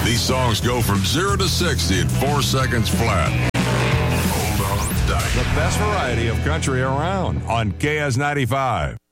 These songs go from 0 to 60 in 4 seconds flat. Hold on tight. The best variety of country around on KS95.